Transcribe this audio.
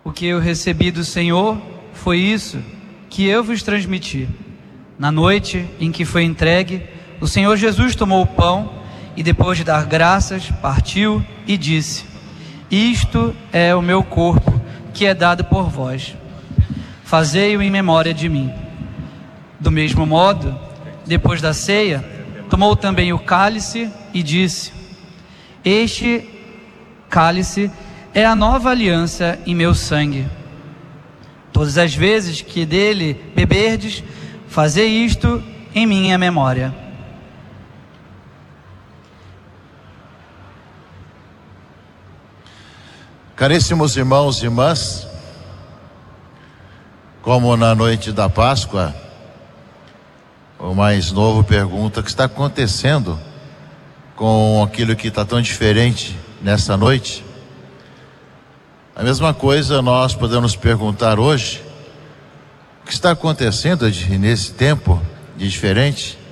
O que eu recebi do Senhor foi isso que eu vos transmiti. Na noite em que foi entregue, o Senhor Jesus tomou o pão e, depois de dar graças, partiu e disse: Isto é o meu corpo, que é dado por vós. Fazei-o em memória de mim. Do mesmo modo, depois da ceia, tomou também o cálice e disse: Este cálice é a nova aliança em meu sangue. Todas as vezes que dele beberdes, fazei isto em minha memória. Caríssimos irmãos e irmãs, como na noite da Páscoa, o mais novo pergunta: o que está acontecendo com aquilo que está tão diferente nessa noite? A mesma coisa nós podemos perguntar hoje: o que está acontecendo nesse tempo de diferente